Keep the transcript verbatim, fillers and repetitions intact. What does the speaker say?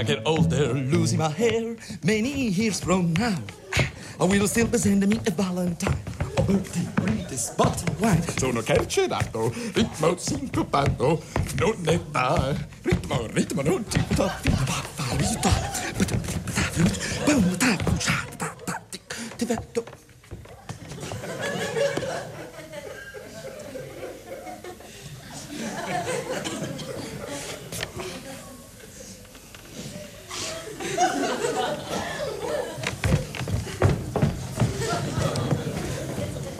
get older, losing my hair, many years from now, I will still be sending me a valentine. Oh, Bertie, read this bottle of wine. Sono carcerato, ritmo sincopato, non ne va. Ritmo, ritmo, non ti do, fino a fare, ti vedo